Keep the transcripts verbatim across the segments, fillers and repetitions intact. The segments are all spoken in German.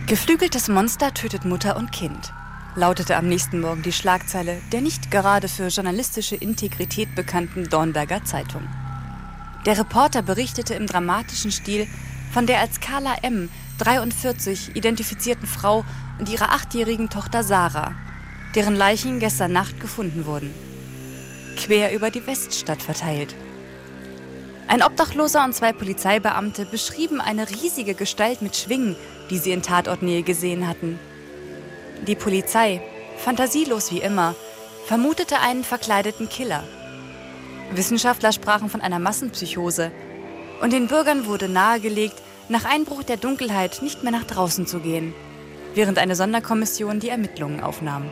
Geflügeltes Monster tötet Mutter und Kind, lautete am nächsten Morgen die Schlagzeile der nicht gerade für journalistische Integrität bekannten Dornberger Zeitung. Der Reporter berichtete im dramatischen Stil von der als Carla M., dreiundvierzig, identifizierten Frau und ihrer achtjährigen Tochter Sarah, deren Leichen gestern Nacht gefunden wurden. Quer über die Weststadt verteilt. Ein Obdachloser und zwei Polizeibeamte beschrieben eine riesige Gestalt mit Schwingen, die sie in Tatortnähe gesehen hatten. Die Polizei, fantasielos wie immer, vermutete einen verkleideten Killer. Wissenschaftler sprachen von einer Massenpsychose und den Bürgern wurde nahegelegt, nach Einbruch der Dunkelheit nicht mehr nach draußen zu gehen, während eine Sonderkommission die Ermittlungen aufnahm.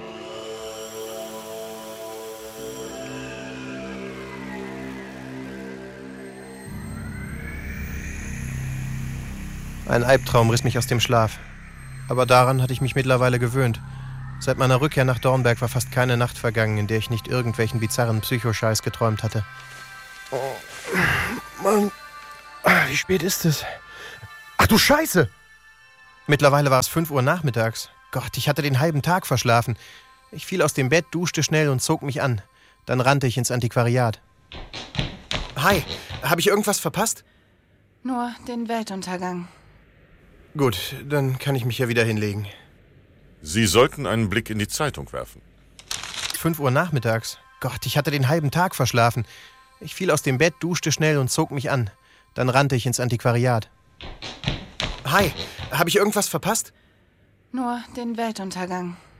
Ein Albtraum riss mich aus dem Schlaf. Aber daran hatte ich mich mittlerweile gewöhnt. Seit meiner Rückkehr nach Dornberg war fast keine Nacht vergangen, in der ich nicht irgendwelchen bizarren Psychoscheiß geträumt hatte. Oh, Mann. Wie spät ist es? Ach du Scheiße! Mittlerweile war es fünf Uhr nachmittags. Gott, ich hatte den halben Tag verschlafen. Ich fiel aus dem Bett, duschte schnell und zog mich an. Dann rannte ich ins Antiquariat. Hi, habe ich irgendwas verpasst? Nur den Weltuntergang. Gut, dann kann ich mich ja wieder hinlegen. Sie sollten einen Blick in die Zeitung werfen. fünf Uhr nachmittags. Gott, ich hatte den halben Tag verschlafen. Ich fiel aus dem Bett, duschte schnell und zog mich an. Dann rannte ich ins Antiquariat. Hi, habe ich irgendwas verpasst? Nur den Weltuntergang.